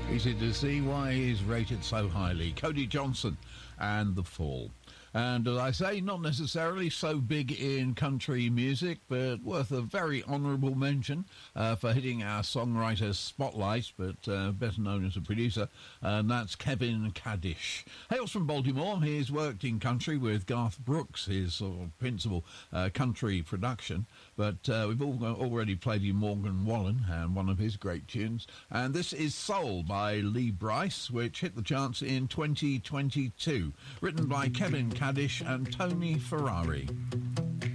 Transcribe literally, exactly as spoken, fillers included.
Easy to see why he's rated so highly. Cody Johnson and The Fall. And as I say, not necessarily so big in country music, but worth a very honourable mention uh, for hitting our songwriter's spotlight, but uh, better known as a producer, and that's Kevin Kaddish. Hails from Baltimore. He's worked in country with Garth Brooks, his sort of principal uh, country production, but uh, we've all already played you Morgan Wallen and one of his great tunes. And this is Soul by Lee Brice, which hit the charts in twenty twenty-two, written by Kevin Kaddish and Tony Ferrari.